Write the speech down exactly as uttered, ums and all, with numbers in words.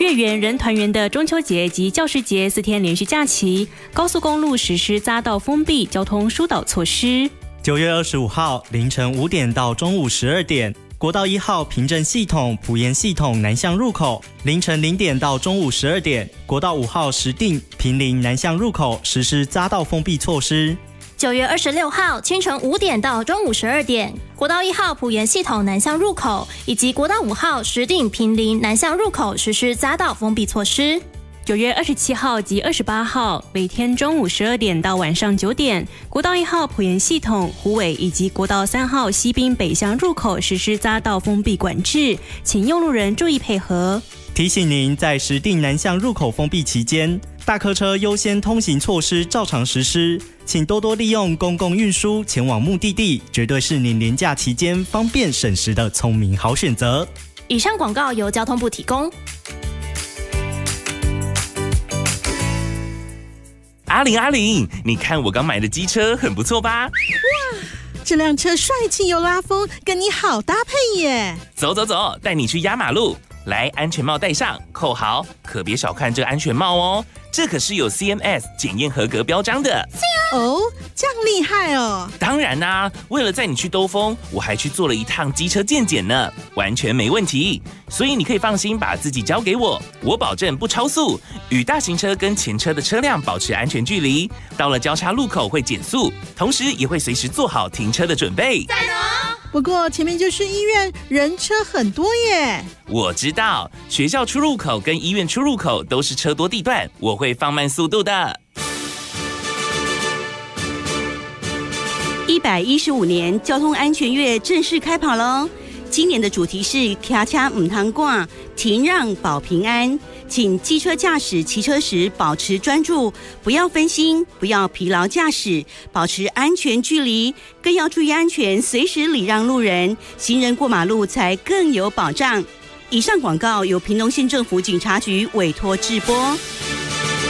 月圆人团圆的中秋节及教师节四天连续假期，高速公路实施匝道封闭交通疏导措施。 九月二十五号凌晨五点到中午十二点，国道一号平镇系统埔盐系统南向入口，凌晨零点到中午十二点，国道五号石碇坪林南向入口实施匝道封闭措施。 九月二十六号清晨五点到中午十二点，国道一号埔盐系统南向入口以及国道五号石碇坪林南向入口实施匝道封闭措施。 九月二十七号及二十八号每天中午十二点到晚上九点，国道一号埔盐系统虎尾以及国道三号西滨北向入口实施匝道封闭管制，请用路人注意配合。 提醒您，在石碇南向入口封闭期间，大客车优先通行措施照常实施，请多多利用公共运输前往目的地，绝对是您连假期间方便省时的聪明好选择。 以上广告由交通部提供。 阿玲阿玲，你看我刚买的机车很不错吧？ 哇，这辆车帅气又拉风，跟你好搭配耶！ 走走走，带你去压马路。来，安全帽戴上，扣好，可别小看这安全帽哦，这可是有 C M S 检验合格标章的。 哦，这样厉害哦！ 当然啦、啊，为了载你去兜风，我还去做了一趟机车健检呢，完全没问题。所以你可以放心把自己交给我，我保证不超速，与大型车跟前车的车辆保持安全距离。到了交叉路口会减速，同时也会随时做好停车的准备。 赞哦！不过前面就是医院，人车很多耶。 我知道，学校出入口跟医院出入口都是车多地段，我会放慢速度的。 一百一十五年交通安全月正式开跑喽！今年的主题是骑车唔通赶，停让保平安。请机车驾驶骑车时保持专注，不要分心，不要疲劳驾驶，保持安全距离，更要注意安全，随时礼让路人，行人过马路才更有保障。以上广告由屏东县政府警察局委托制播。